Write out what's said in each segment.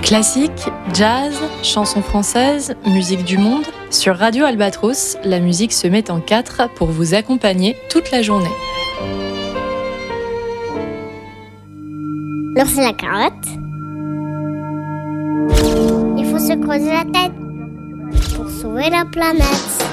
Classique, jazz, chansons françaises, musique du monde. Sur Radio Albatros, la musique se met en 4 pour vous accompagner toute la journée. L'ours et la carotte. Il faut se creuser la tête pour sauver la planète.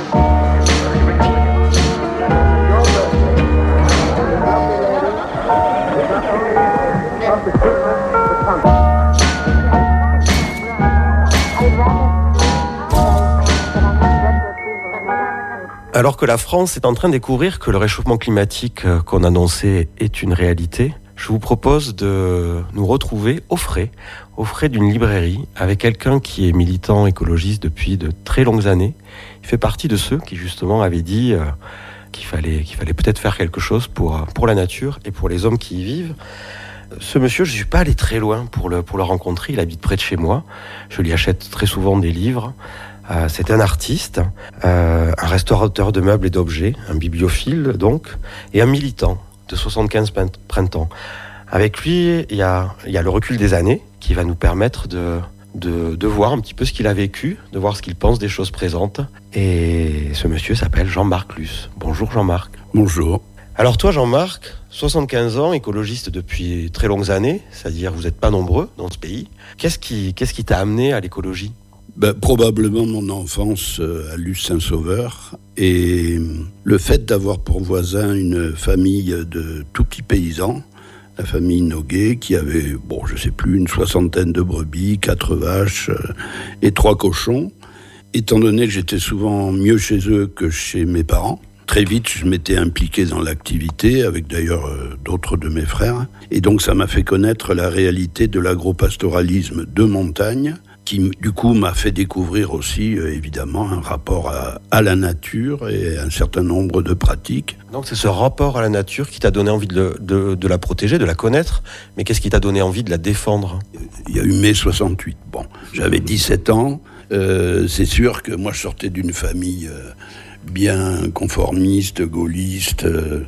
Alors que la France est en train de découvrir que le réchauffement climatique qu'on annonçait est une réalité, je vous propose de nous retrouver au frais d'une librairie, avec quelqu'un qui est militant écologiste depuis de très longues années. Il fait partie de ceux qui justement avaient dit qu'il fallait peut-être faire quelque chose pour la nature et pour les hommes qui y vivent. Ce monsieur, je ne suis pas allé très loin pour le rencontrer, il habite près de chez moi. Je lui achète très souvent des livres. C'est un artiste, un restaurateur de meubles et d'objets, un bibliophile donc, et un militant de 75 printemps. Avec lui, il y a le recul des années qui va nous permettre de voir un petit peu ce qu'il a vécu, de voir ce qu'il pense des choses présentes. Et ce monsieur s'appelle Jean-Marc Luce. Bonjour Jean-Marc. Bonjour. Alors toi Jean-Marc, 75 ans, écologiste depuis très longues années, c'est-à-dire vous n'êtes pas nombreux dans ce pays. Qu'est-ce qui t'a amené à l'écologie ? Probablement mon enfance à Luce-Saint-Sauveur et le fait d'avoir pour voisin une famille de tout petits paysans, la famille Noguet, qui avait, une 60aine de brebis, 4 vaches et 3 cochons. Étant donné que j'étais souvent mieux chez eux que chez mes parents, très vite je m'étais impliqué dans l'activité, avec d'ailleurs d'autres de mes frères. Et donc ça m'a fait connaître la réalité de l'agropastoralisme de montagne, qui du coup m'a fait découvrir aussi évidemment un rapport à la nature et un certain nombre de pratiques. Donc c'est ce rapport à la nature qui t'a donné envie de la protéger, de la connaître, mais qu'est-ce qui t'a donné envie de la défendre ? Il y a eu mai 68, j'avais 17 ans, c'est sûr que moi je sortais d'une famille bien conformiste, gaulliste,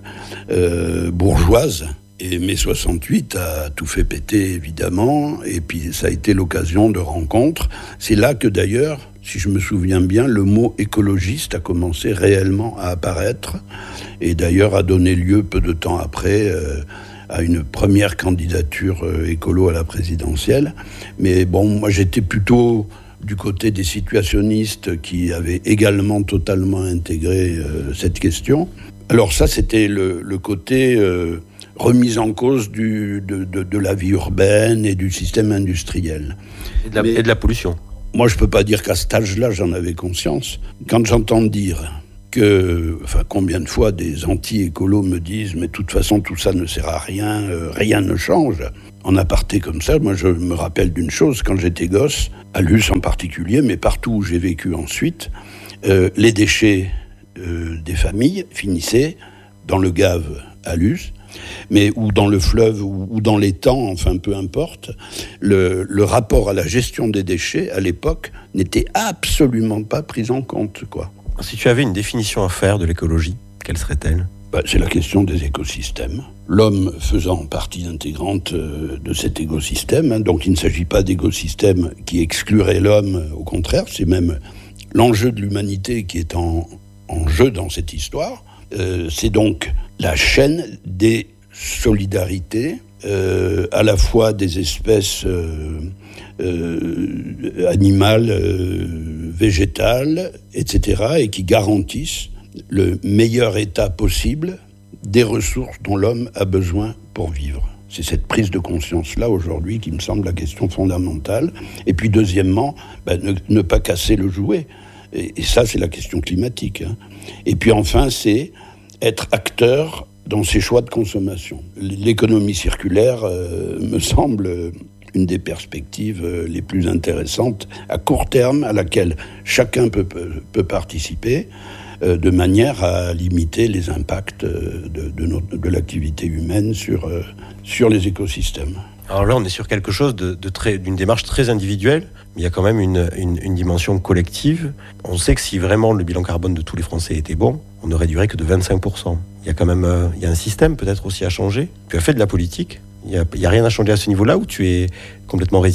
bourgeoise. Et mai 68 a tout fait péter, évidemment, et puis ça a été l'occasion de rencontres. C'est là que d'ailleurs, si je me souviens bien, le mot écologiste a commencé réellement à apparaître, et d'ailleurs a donné lieu peu de temps après à une première candidature écolo à la présidentielle. Mais moi j'étais plutôt du côté des situationnistes qui avaient également totalement intégré cette question. Alors ça, c'était le côté remise en cause de la vie urbaine et du système industriel. Et de la pollution. Moi, je ne peux pas dire qu'à cet âge-là, j'en avais conscience. Quand j'entends dire combien de fois des anti-écolos me disent « mais de toute façon, tout ça ne sert à rien, rien ne change ». En aparté comme ça, moi je me rappelle d'une chose, quand j'étais gosse, à Luce en particulier, mais partout où j'ai vécu ensuite, les déchets des familles finissaient dans le gave à Luce, ou dans le fleuve, ou dans l'étang, enfin peu importe. Le rapport à la gestion des déchets, à l'époque, n'était absolument pas pris en compte, quoi. Si tu avais une définition à faire de l'écologie, quelle serait-elle ? C'est la question des écosystèmes. L'homme faisant partie intégrante de cet écosystème, donc il ne s'agit pas d'écosystème qui exclurait l'homme, au contraire, c'est même l'enjeu de l'humanité qui est en jeu dans cette histoire. C'est donc la chaîne des solidarités, à la fois des espèces animales, végétales, etc., et qui garantissent le meilleur état possible des ressources dont l'homme a besoin pour vivre. C'est cette prise de conscience-là, aujourd'hui, qui me semble la question fondamentale. Et puis, deuxièmement, ne pas casser le jouet. Et ça, c'est la question climatique. Et puis, enfin, c'est être acteur dans ses choix de consommation. L'économie circulaire me semble une des perspectives les plus intéressantes à court terme, à laquelle chacun peut participer, de manière à limiter les impacts de l'activité humaine sur les écosystèmes. Alors là, on est sur quelque chose d'une démarche très individuelle, mais il y a quand même une dimension collective. On sait que si vraiment le bilan carbone de tous les Français était bon, on ne réduirait que de 25%. Il y a quand même il y a un système peut-être aussi à changer. Tu as fait de la politique. Il y a rien à changer à ce niveau-là, ou tu es complètement résigné ?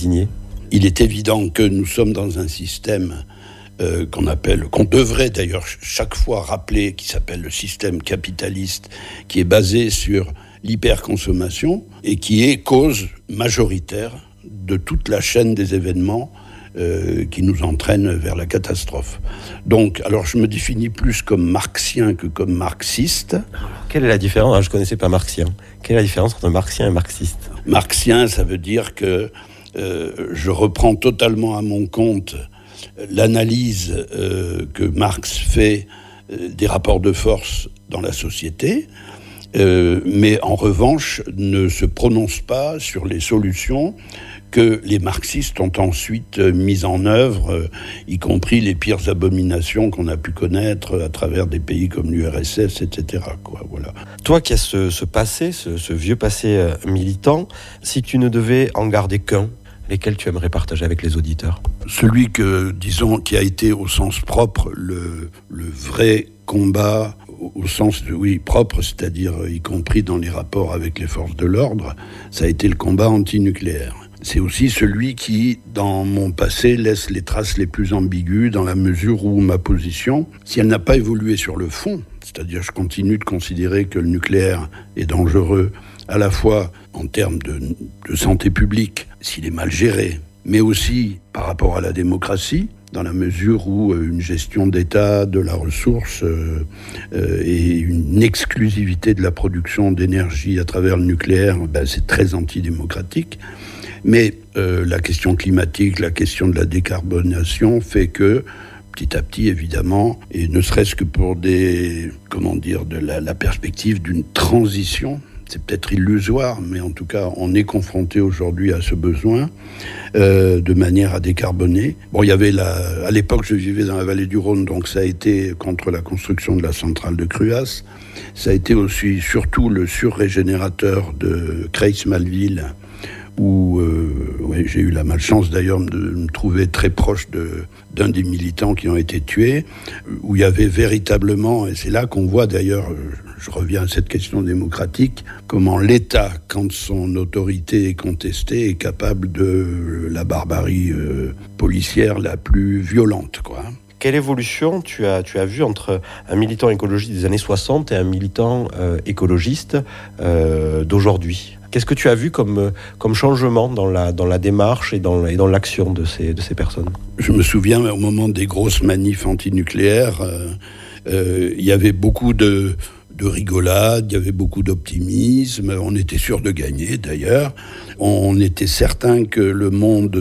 Il est évident que nous sommes dans un système qu'on devrait d'ailleurs chaque fois rappeler, qui s'appelle le système capitaliste, qui est basé sur l'hyperconsommation et qui est cause majoritaire de toute la chaîne des événements qui nous entraînent vers la catastrophe. Donc, alors je me définis plus comme marxien que comme marxiste. Quelle est la différence ? Je ne connaissais pas marxien. Quelle est la différence entre marxien et marxiste ? Marxien, ça veut dire que je reprends totalement à mon compte l'analyse que Marx fait des rapports de force dans la société, mais en revanche ne se prononce pas sur les solutions que les marxistes ont ensuite mises en œuvre, y compris les pires abominations qu'on a pu connaître à travers des pays comme l'URSS, etc. Voilà. Toi qui as ce passé, ce vieux passé militant, si tu ne devais en garder qu'un, lesquels tu aimerais partager avec les auditeurs ? Celui qui a été au sens propre le vrai combat, au sens propre, c'est-à-dire y compris dans les rapports avec les forces de l'ordre, ça a été le combat antinucléaire. C'est aussi celui qui, dans mon passé, laisse les traces les plus ambiguës dans la mesure où ma position, si elle n'a pas évolué sur le fond, c'est-à-dire je continue de considérer que le nucléaire est dangereux à la fois en termes de santé publique, s'il est mal géré, mais aussi par rapport à la démocratie, dans la mesure où une gestion d'État de la ressource et une exclusivité de la production d'énergie à travers le nucléaire, c'est très antidémocratique. Mais la question climatique, la question de la décarbonation fait que, petit à petit, évidemment, et ne serait-ce que pour la perspective d'une transition, c'est peut-être illusoire, mais en tout cas, on est confronté aujourd'hui à ce besoin de manière à décarboner. Bon, il y avait à l'époque, je vivais dans la vallée du Rhône, donc ça a été contre la construction de la centrale de Cruas. Ça a été aussi, surtout, le surrégénérateur de Creys-Malville, où j'ai eu la malchance d'ailleurs de me trouver très proche d'un des militants qui ont été tués, où il y avait véritablement, et c'est là qu'on voit d'ailleurs, je reviens à cette question démocratique, comment l'État, quand son autorité est contestée, est capable de la barbarie policière la plus violente, quoi. Quelle évolution tu as vu entre un militant écologiste des années 60 et un militant écologiste d'aujourd'hui ? Qu'est-ce que tu as vu comme changement dans la démarche et dans l'action de ces personnes ? Je me souviens, au moment des grosses manifs antinucléaires, il y avait beaucoup de rigolade, il y avait beaucoup d'optimisme, on était sûr de gagner d'ailleurs. On était certain que le monde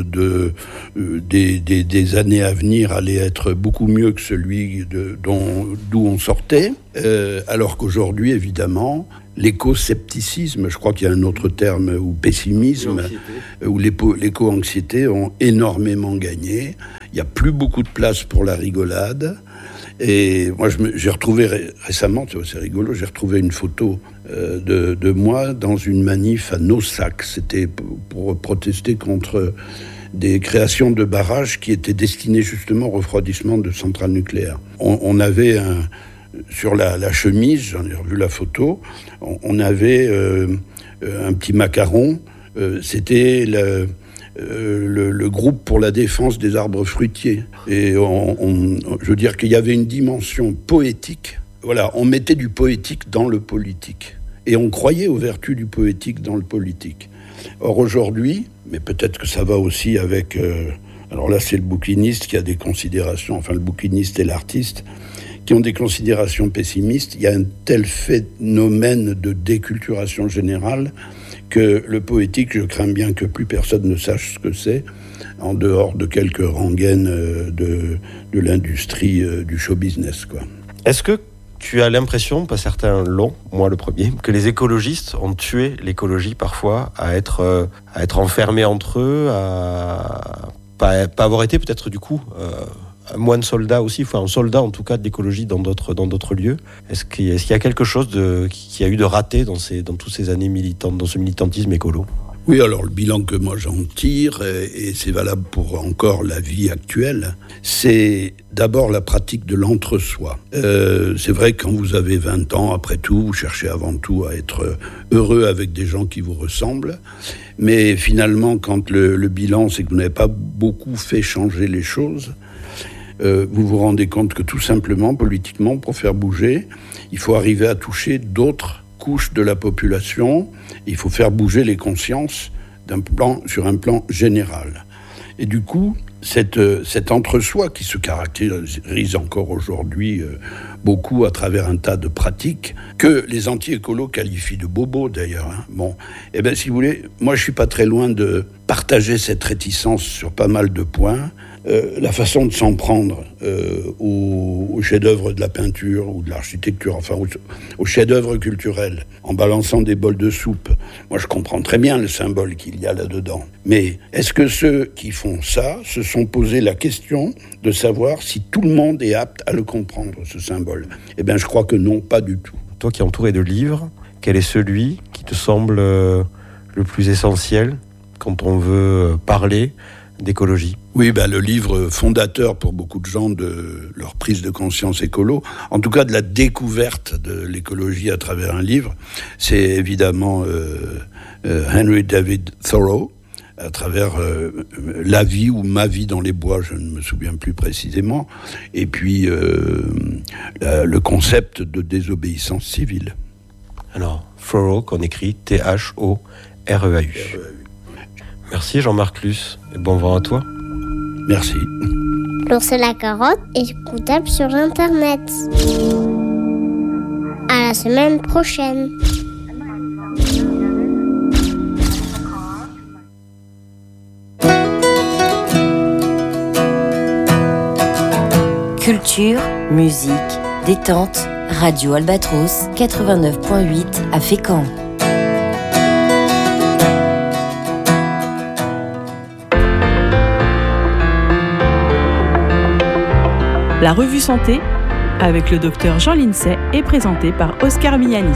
des années à venir allait être beaucoup mieux que celui d'où on sortait, alors qu'aujourd'hui, évidemment, l'éco-scepticisme, je crois qu'il y a un autre terme, ou pessimisme, ou l'éco-anxiété ont énormément gagné. Il n'y a plus beaucoup de place pour la rigolade. Et moi, j'ai retrouvé récemment, c'est rigolo, j'ai retrouvé une photo de moi dans une manif à Naussac. C'était pour protester contre des créations de barrages qui étaient destinées justement au refroidissement de centrales nucléaires. On avait sur la chemise, j'en ai revu la photo, on avait un petit macaron, c'était le groupe pour la défense des arbres fruitiers. Et je veux dire qu'il y avait une dimension poétique. Voilà, on mettait du poétique dans le politique. Et on croyait aux vertus du poétique dans le politique. Or aujourd'hui, mais peut-être que ça va aussi avec... alors là, c'est le bouquiniste qui a des considérations, enfin le bouquiniste et l'artiste, qui ont des considérations pessimistes. Il y a un tel phénomène de déculturation générale que le poétique, je crains bien que plus personne ne sache ce que c'est, en dehors de quelques rengaines de l'industrie du show business, quoi. Est-ce que tu as l'impression, pas certains l'ont, moi le premier, que les écologistes ont tué l'écologie parfois à être enfermés entre eux, à pas avoir été peut-être du coup... moine soldat aussi, enfin un soldat en tout cas de l'écologie dans d'autres lieux. Est-ce qu'il y a quelque chose qui a eu de raté dans toutes ces années militantes, dans ce militantisme écolo ? Oui, alors le bilan que moi j'en tire, et c'est valable pour encore la vie actuelle, c'est d'abord la pratique de l'entre-soi. C'est vrai que quand vous avez 20 ans, après tout, vous cherchez avant tout à être heureux avec des gens qui vous ressemblent. Mais finalement, quand le bilan, c'est que vous n'avez pas beaucoup fait changer les choses, vous vous rendez compte que tout simplement, politiquement, pour faire bouger, il faut arriver à toucher d'autres couches de la population. Il faut faire bouger les consciences sur un plan général. Et du coup, cet entre-soi qui se caractérise encore aujourd'hui beaucoup à travers un tas de pratiques, que les anti-écolos qualifient de bobos d'ailleurs. Eh bien, si vous voulez, moi je suis pas très loin de partager cette réticence sur pas mal de points. La façon de s'en prendre aux chefs-d'œuvre de la peinture ou de l'architecture, enfin aux chefs-d'œuvre culturels, en balançant des bols de soupe. Moi, je comprends très bien le symbole qu'il y a là-dedans. Mais est-ce que ceux qui font ça se sont posé la question de savoir si tout le monde est apte à le comprendre, ce symbole ? Eh bien, je crois que non, pas du tout. Toi qui es entouré de livres, quel est celui qui te semble le plus essentiel quand on veut parler d'écologie ? Oui, le livre fondateur pour beaucoup de gens de leur prise de conscience écolo, en tout cas de la découverte de l'écologie à travers un livre, c'est évidemment Henry David Thoreau, à travers La vie ou Ma vie dans les bois, je ne me souviens plus précisément, et puis le concept de désobéissance civile. Alors, Thoreau, qu'on écrit Thoreau. Merci Jean-Marc Luce, et bon vent à toi. Merci. L'ours et la carotte est écoutable sur Internet. À la semaine prochaine. Culture, musique, détente, Radio Albatros 89.8 à Fécamp. La revue Santé, avec le docteur Jean Lincey, est présentée par Oscar Miani.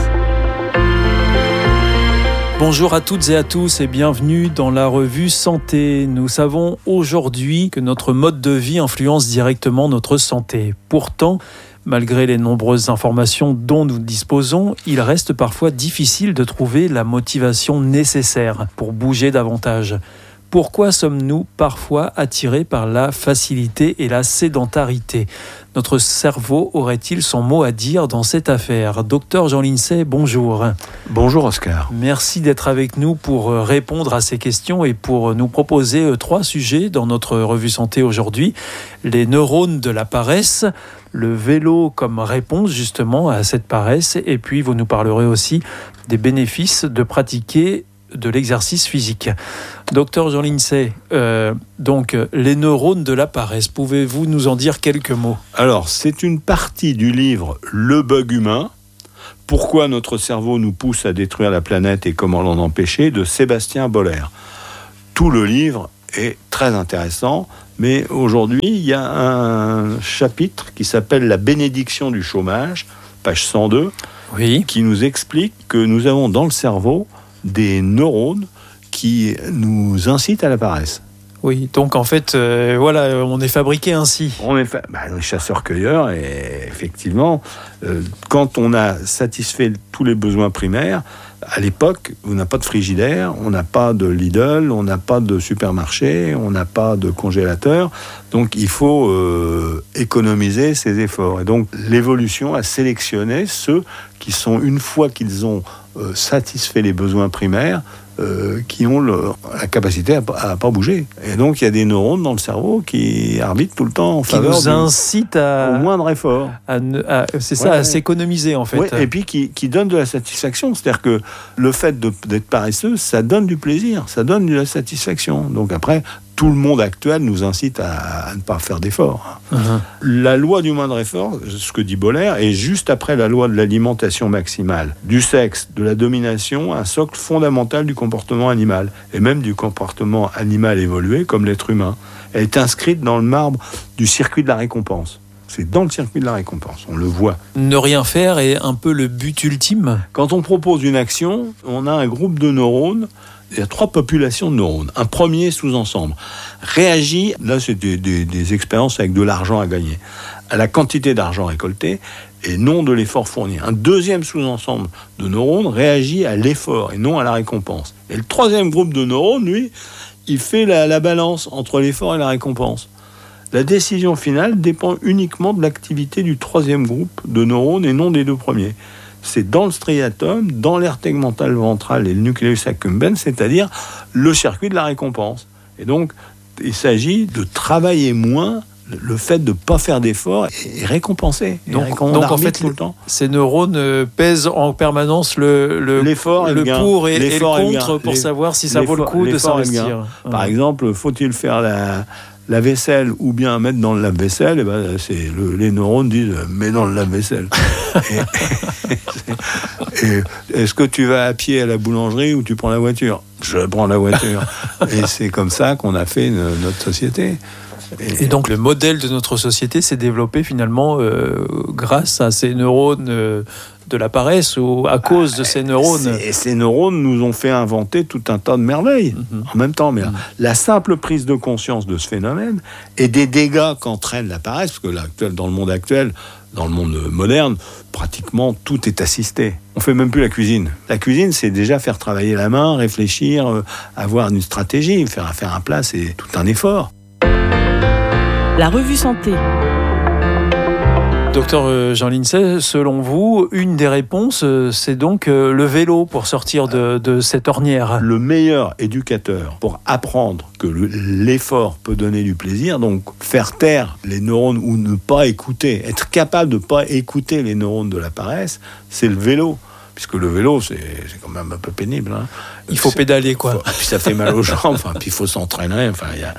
Bonjour à toutes et à tous et bienvenue dans la revue Santé. Nous savons aujourd'hui que notre mode de vie influence directement notre santé. Pourtant, malgré les nombreuses informations dont nous disposons, il reste parfois difficile de trouver la motivation nécessaire pour bouger davantage. Pourquoi sommes-nous parfois attirés par la facilité et la sédentarité ? Notre cerveau aurait-il son mot à dire dans cette affaire ? Docteur Jean Lincey, bonjour. Bonjour Oscar. Merci d'être avec nous pour répondre à ces questions et pour nous proposer 3 sujets dans notre revue santé aujourd'hui. Les neurones de la paresse, le vélo comme réponse justement à cette paresse, et puis vous nous parlerez aussi des bénéfices de pratiquer de l'exercice physique. Docteur Jean Lincey, donc les neurones de la paresse, pouvez-vous nous en dire quelques mots ? Alors, c'est une partie du livre Le bug humain, pourquoi notre cerveau nous pousse à détruire la planète et comment l'en empêcher, de Sébastien Boller. Tout le livre est très intéressant, mais aujourd'hui, il y a un chapitre qui s'appelle La bénédiction du chômage, page 102, oui, qui nous explique que nous avons dans le cerveau des neurones qui nous incitent à la paresse. Oui, donc en fait, on est fabriqué ainsi. On est les chasseurs-cueilleurs, et effectivement, quand on a satisfait tous les besoins primaires, à l'époque, on n'a pas de frigidaire, on n'a pas de Lidl, on n'a pas de supermarché, on n'a pas de congélateur, donc il faut économiser ses efforts. Et donc l'évolution a sélectionné ceux qui sont, une fois qu'ils ont satisfait les besoins primaires, qui ont la capacité à pas bouger. Et donc il y a des neurones dans le cerveau qui arbitrent tout le temps en faveur qui nous incitent au moindre effort. À s'économiser en fait. Ouais, et puis qui donnent de la satisfaction. C'est-à-dire que le fait d'être paresseux, ça donne du plaisir, ça donne de la satisfaction. Donc après, tout le monde actuel nous incite à ne pas faire d'efforts. La loi du moindre effort, ce que dit Boller, est juste après la loi de l'alimentation maximale, du sexe, de la domination, un socle fondamental du comportement animal, et même du comportement animal évolué comme l'être humain. Elle est inscrite dans le marbre du circuit de la récompense. C'est dans le circuit de la récompense, on le voit. Ne rien faire est un peu le but ultime. Quand on propose une action, on a un groupe de neurones il y a 3 populations de neurones. Un premier sous-ensemble réagit, là c'est des expériences avec de l'argent à gagner, à la quantité d'argent récolté et non de l'effort fourni. Un deuxième sous-ensemble de neurones réagit à l'effort et non à la récompense. Et le troisième groupe de neurones, lui, il fait la balance entre l'effort et la récompense. La décision finale dépend uniquement de l'activité du troisième groupe de neurones et non des 2 premiers. C'est dans le striatum, dans l'aire tegmentale ventrale et le nucleus accumbens, c'est-à-dire le circuit de la récompense. Et donc, il s'agit de travailler moins le fait de ne pas faire d'efforts et récompenser. Donc en fait, tout le temps. Ces neurones pèsent en permanence l'effort, le pour et le contre pour savoir si ça vaut le coup de s'investir. Par exemple, faut-il faire la vaisselle ou bien mettre dans le lave-vaisselle, et ben les neurones disent mets dans le lave-vaisselle. et est-ce que tu vas à pied à la boulangerie ou tu prends la voiture ? Je prends la voiture. Et c'est comme ça qu'on a fait notre société. Et donc le modèle de notre société s'est développé finalement grâce à ces neurones de la paresse ou à cause de ces neurones. Et ces neurones nous ont fait inventer tout un tas de merveilles en même temps. Mais la simple prise de conscience de ce phénomène et des dégâts qu'entraîne la paresse, parce que dans le monde actuel, dans le monde moderne, pratiquement tout est assisté. On fait même plus la cuisine. La cuisine, c'est déjà faire travailler la main, réfléchir, avoir une stratégie, faire un plat, c'est tout un effort. La revue Santé. Docteur Jean Lincey, selon vous, une des réponses, c'est donc le vélo pour sortir de cette ornière. Le meilleur éducateur pour apprendre que l'effort peut donner du plaisir, donc faire taire les neurones ou ne pas écouter, être capable de ne pas écouter les neurones de la paresse, c'est le vélo. Puisque le vélo, c'est quand même un peu pénible. Hein. Il faut pédaler, quoi. Puis ça fait mal aux jambes, puis il faut s'entraîner.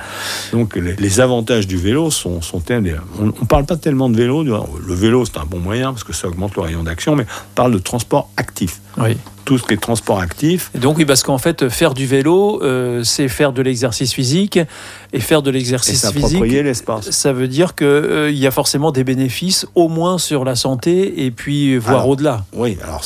Donc les avantages du vélo sont tels. On ne parle pas tellement de vélo. Le vélo, c'est un bon moyen, parce que ça augmente le rayon d'action, mais on parle de transport actif. Oui. Tout ce qui est transport actif. Et donc oui, parce qu'en fait, faire du vélo, c'est faire de l'exercice physique. Et faire de l'exercice physique, l'espace. Ça veut dire qu'il y a forcément des bénéfices, au moins sur la santé, et puis voire au-delà. Oui, alors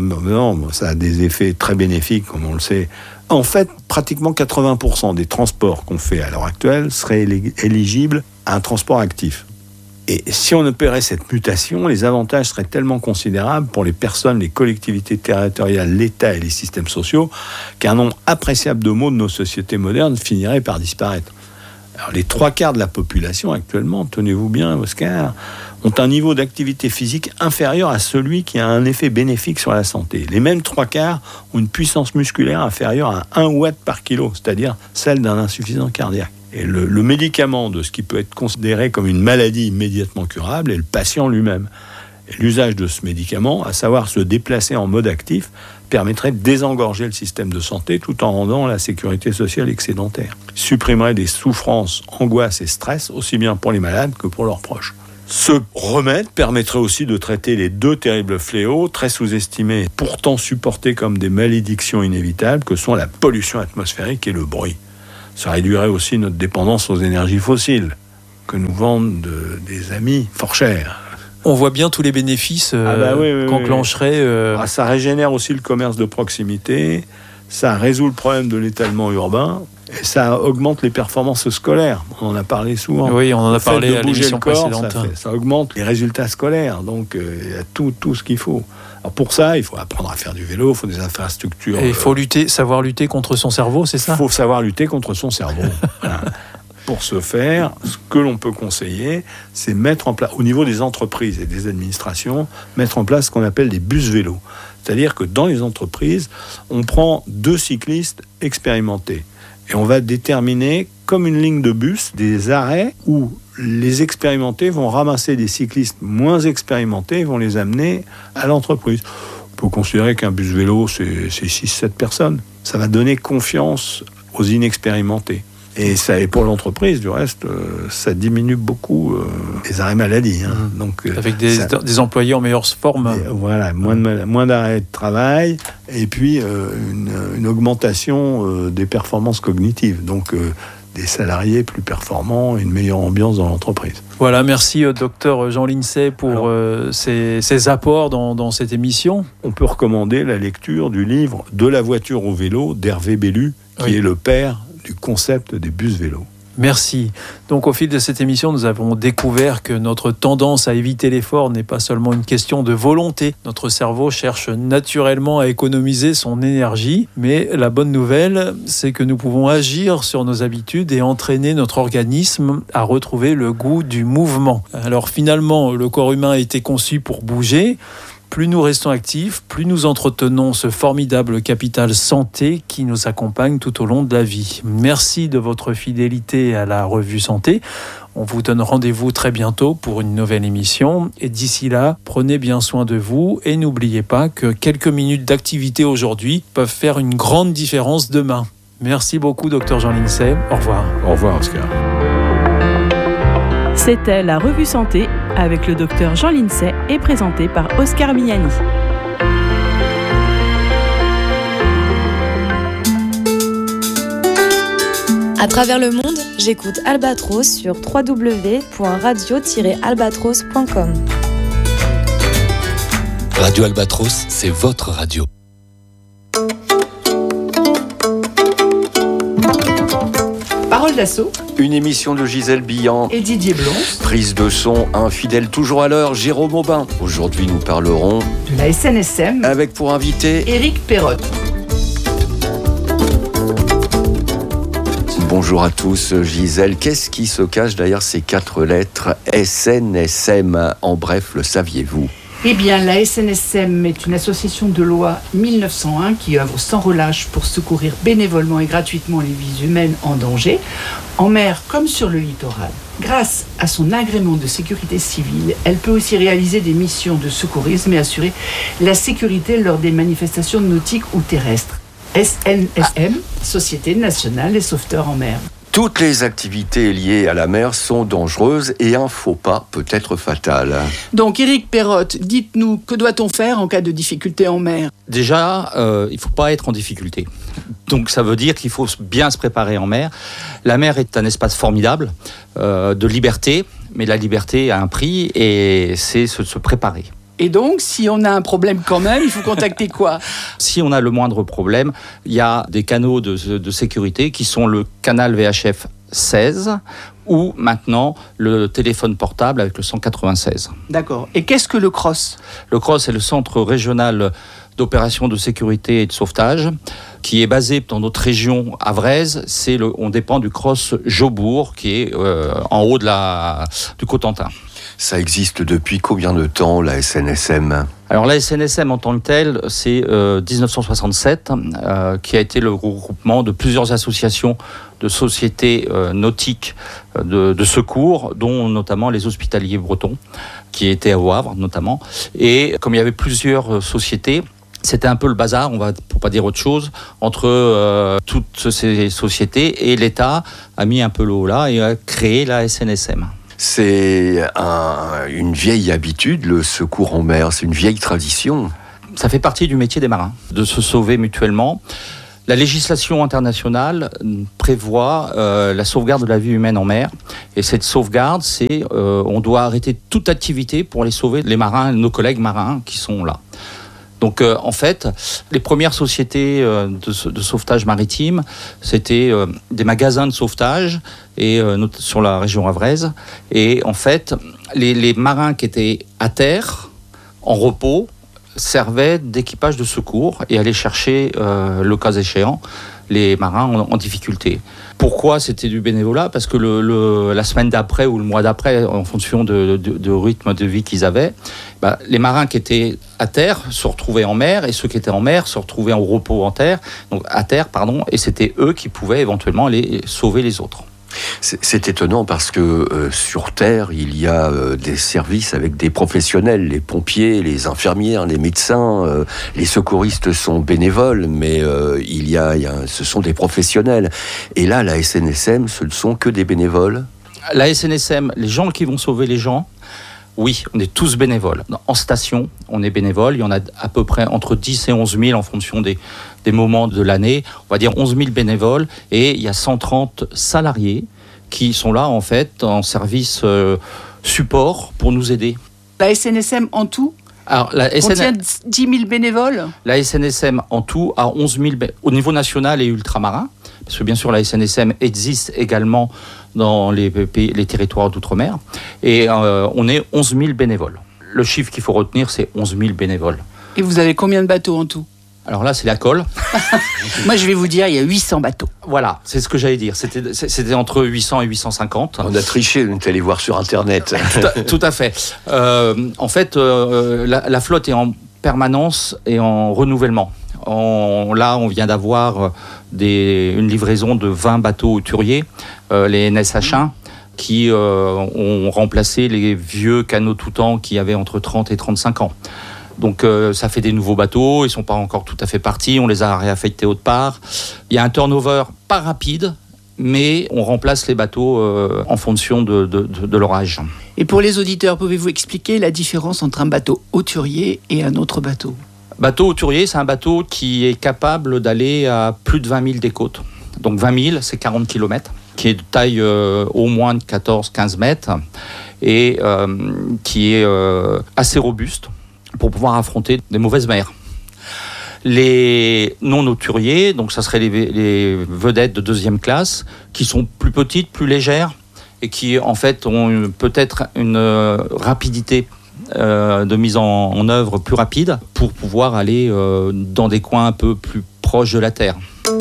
ça a des effets très bénéfiques, comme on le sait. En fait, pratiquement 80% des transports qu'on fait à l'heure actuelle seraient éligibles à un transport actif. Et si on opérait cette mutation, les avantages seraient tellement considérables pour les personnes, les collectivités territoriales, l'État et les systèmes sociaux qu'un nombre appréciable de maux de nos sociétés modernes finirait par disparaître. Alors, les 3/4 de la population actuellement, tenez-vous bien, Oscar, ont un niveau d'activité physique inférieur à celui qui a un effet bénéfique sur la santé. Les mêmes 3/4 ont une puissance musculaire inférieure à 1 watt par kilo, c'est-à-dire celle d'un insuffisant cardiaque. Et le médicament de ce qui peut être considéré comme une maladie immédiatement curable est le patient lui-même. Et l'usage de ce médicament, à savoir se déplacer en mode actif, permettrait de désengorger le système de santé tout en rendant la sécurité sociale excédentaire. Supprimerait des souffrances, angoisses et stress, aussi bien pour les malades que pour leurs proches. Ce remède permettrait aussi de traiter les 2 terribles fléaux, très sous-estimés et pourtant supportés comme des malédictions inévitables, que sont la pollution atmosphérique et le bruit. Ça réduirait aussi notre dépendance aux énergies fossiles, que nous vendent des amis fort chers. On voit bien tous les bénéfices qu'enclencherait... Ça régénère aussi le commerce de proximité, ça résout le problème de l'étalement urbain, et ça augmente les performances scolaires. On en a parlé souvent. Oui, on en a parlé à l'émission précédente. Ça augmente les résultats scolaires, donc il y a tout ce qu'il faut. Alors pour ça, il faut apprendre à faire du vélo, il faut des infrastructures. Et il faut savoir lutter contre son cerveau, c'est ça ? Il faut savoir lutter contre son cerveau. Voilà. Pour ce faire, ce que l'on peut conseiller, c'est mettre en place, au niveau des entreprises et des administrations, mettre en place ce qu'on appelle des bus vélos. C'est-à-dire que dans les entreprises, on prend 2 cyclistes expérimentés et on va déterminer, comme une ligne de bus, des arrêts où les expérimentés vont ramasser des cyclistes moins expérimentés et vont les amener à l'entreprise. On peut considérer qu'un bus vélo, c'est 6-7 personnes. Ça va donner confiance aux inexpérimentés. Et pour l'entreprise, du reste, ça diminue beaucoup les arrêts maladie. Hein. Donc, avec des employés en meilleure forme. Voilà, moins d'arrêts de travail, et puis une augmentation des performances cognitives. Donc, des salariés plus performants, une meilleure ambiance dans l'entreprise. Voilà, merci docteur Jean Lincey pour ces apports dans cette émission. On peut recommander la lecture du livre « De la voiture au vélo » d'Hervé Bellu, qui est le père du concept des bus vélos. Merci. Donc au fil de cette émission, nous avons découvert que notre tendance à éviter l'effort n'est pas seulement une question de volonté. Notre cerveau cherche naturellement à économiser son énergie, mais la bonne nouvelle, c'est que nous pouvons agir sur nos habitudes et entraîner notre organisme à retrouver le goût du mouvement. Alors finalement, le corps humain a été conçu pour bouger. Plus nous restons actifs, plus nous entretenons ce formidable capital santé qui nous accompagne tout au long de la vie. Merci de votre fidélité à la Revue Santé. On vous donne rendez-vous très bientôt pour une nouvelle émission. Et d'ici là, prenez bien soin de vous et n'oubliez pas que quelques minutes d'activité aujourd'hui peuvent faire une grande différence demain. Merci beaucoup, Dr Jean Lincey. Au revoir. Au revoir, Oscar. C'était la Revue Santé avec le docteur Jean Lincey et présenté par Oscar Miani. À travers le monde, j'écoute Albatros sur www.radio-albatros.com. Radio Albatros, c'est votre radio. Parole d'assaut. Une émission de Gisèle Billan Et Didier Blon. Prise de son, un fidèle toujours à l'heure, Jérôme Aubin. Aujourd'hui, nous parlerons De la SNSM. avec pour invité Éric Perrotte. Bonjour à tous, Gisèle. Qu'est-ce qui se cache derrière ces 4 lettres SNSM? En bref, le saviez-vous? Eh bien, la SNSM est une association de loi 1901 qui œuvre sans relâche pour secourir bénévolement et gratuitement les vies humaines en danger, en mer comme sur le littoral. Grâce à son agrément de sécurité civile, elle peut aussi réaliser des missions de secourisme et assurer la sécurité lors des manifestations nautiques ou terrestres. SNSM, Société nationale des sauveteurs en mer. Toutes les activités liées à la mer sont dangereuses et un faux pas peut être fatal. Donc, Éric Perrotte, dites-nous, que doit-on faire en cas de difficulté en mer? Déjà, il ne faut pas être en difficulté. Donc ça veut dire qu'il faut bien se préparer en mer. La mer est un espace formidable de liberté, mais la liberté a un prix et c'est se préparer. Et donc, si on a un problème quand même, il faut contacter quoi? Si on a le moindre problème, il y a des canaux de sécurité qui sont le canal VHF 16 ou maintenant le téléphone portable avec le 196. D'accord. Et qu'est-ce que le CROSS? Le CROSS est le Centre régional d'opérations de sécurité et de sauvetage qui est basé dans notre région avraise. On dépend du CROSS Jaubourg qui est en haut du Cotentin. Ça existe depuis combien de temps, la SNSM? Alors la SNSM en tant que telle, c'est 1967, qui a été le regroupement de plusieurs associations de sociétés nautiques de secours, dont notamment les Hospitaliers Bretons, qui étaient au Havre notamment. Et comme il y avait plusieurs sociétés, c'était un peu le bazar, pour pas dire autre chose, entre toutes ces sociétés, et l'État a mis un peu le haut là et a créé la SNSM. C'est une vieille habitude, le secours en mer, c'est une vieille tradition. Ça fait partie du métier des marins, de se sauver mutuellement. La législation internationale prévoit la sauvegarde de la vie humaine en mer. Et cette sauvegarde, on doit arrêter toute activité pour aller sauver les marins, nos collègues marins qui sont là. Donc en fait, les premières sociétés de sauvetage maritime, c'était des magasins de sauvetage et sur la région havraise. Et en fait, les marins qui étaient à terre, en repos, servaient d'équipage de secours et allaient chercher, le cas échéant, les marins en difficulté. Pourquoi c'était du bénévolat? Parce que la semaine d'après ou le mois d'après, en fonction de rythme de vie qu'ils avaient, les marins qui étaient à terre se retrouvaient en mer et ceux qui étaient en mer se retrouvaient en repos à terre, et c'était eux qui pouvaient éventuellement aller sauver les autres. C'est étonnant parce que sur Terre, il y a des services avec des professionnels, les pompiers, les infirmières, les médecins, les secouristes sont bénévoles, mais ce sont des professionnels. Et là, la SNSM, ce ne sont que des bénévoles? La SNSM, les gens qui vont sauver les gens, oui, on est tous bénévoles. En station, on est bénévoles. Il y en a à peu près entre 10 et 11 000 en fonction des des moments de l'année. On va dire 11 000 bénévoles et il y a 130 salariés qui sont là en fait en service support pour nous aider. La SNSM en tout contient 10 000 bénévoles. La SNSM en tout a 11 000 au niveau national et ultramarin, parce que bien sûr la SNSM existe également dans les territoires d'outre-mer, et on est 11 000 bénévoles. Le chiffre qu'il faut retenir, c'est 11 000 bénévoles. Et vous avez combien de bateaux en tout ? Alors là, c'est la colle. Moi, je vais vous dire, il y a 800 bateaux. Voilà, c'est ce que j'allais dire. C'était entre 800 et 850. On a triché, on est allé voir sur Internet. Tout à fait. En fait, la flotte est en permanence et en renouvellement. Là, on vient d'avoir une livraison de 20 bateaux hauturiers, les NSH1, qui ont remplacé les vieux canots tout temps qui avaient entre 30 et 35 ans. Donc ça fait des nouveaux bateaux, ils ne sont pas encore tout à fait partis, on les a réaffectés autre part. Il y a un turnover pas rapide, mais on remplace les bateaux en fonction de leur âge. Et pour les auditeurs, pouvez-vous expliquer la différence entre un bateau hauturier et un autre bateau ? Bateau hauturier, c'est un bateau qui est capable d'aller à plus de 20 000 des côtes. Donc 20 000, c'est 40 km, qui est de taille au moins de 14-15 mètres et qui est assez robuste pour pouvoir affronter des mauvaises mers. Les non-hauturiers, donc ça serait les vedettes de deuxième classe, qui sont plus petites, plus légères, et qui en fait ont peut-être une rapidité de mise en œuvre plus rapide pour pouvoir aller dans des coins un peu plus proches de la terre.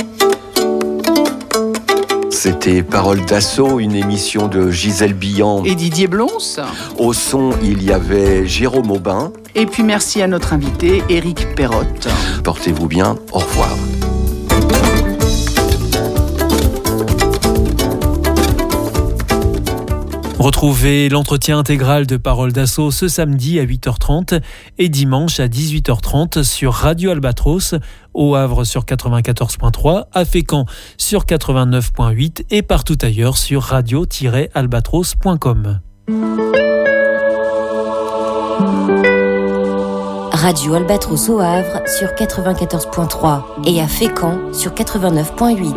C'était Parole d'assaut, une émission de Gisèle Billant et Didier Blons. Au son, il y avait Jérôme Aubin. Et puis merci à notre invité, Éric Perrotte. Portez-vous bien, au revoir. Retrouvez l'entretien intégral de Parole d'assaut ce samedi à 8h30 et dimanche à 18h30 sur Radio Albatros, au Havre sur 94.3, à Fécamp sur 89.8 et partout ailleurs sur radio-albatros.com. Radio Albatros au Havre sur 94.3 et à Fécamp sur 89.8.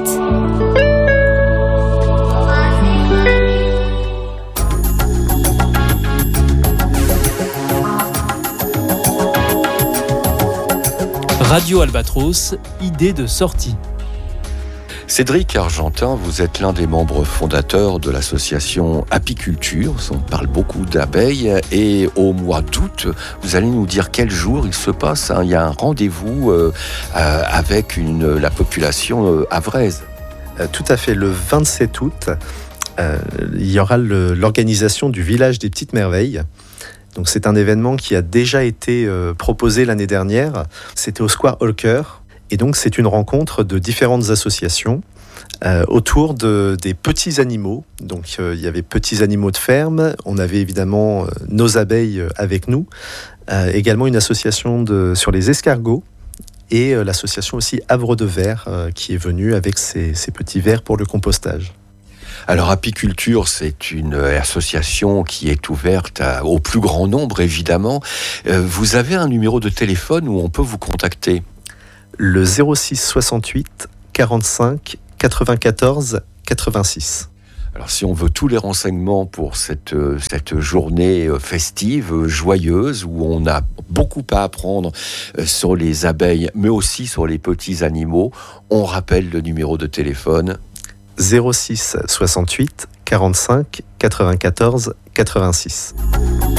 Radio Albatros, idée de sortie. Cédric Argentin, vous êtes l'un des membres fondateurs de l'association Apiculture. On parle beaucoup d'abeilles. Et au mois d'août, vous allez nous dire quel jour il se passe. Il y a un rendez-vous avec la population havraise. Tout à fait. Le 27 août, il y aura l'organisation du Village des Petites Merveilles. Donc c'est un événement qui a déjà été proposé l'année dernière. C'était au Square Holker. Et donc c'est une rencontre de différentes associations autour des petits animaux. Donc il y avait petits animaux de ferme. On avait évidemment nos abeilles avec nous. Également une association sur les escargots. Et l'association aussi Havre de Verre qui est venue avec ses petits verres pour le compostage. Alors Apiculture, c'est une association qui est ouverte au plus grand nombre, évidemment. Vous avez un numéro de téléphone où on peut vous contacter ? Le 06 68 45 94 86. Alors si on veut tous les renseignements pour cette journée festive, joyeuse, où on a beaucoup à apprendre sur les abeilles, mais aussi sur les petits animaux, on rappelle le numéro de téléphone 06 68 45 94 86.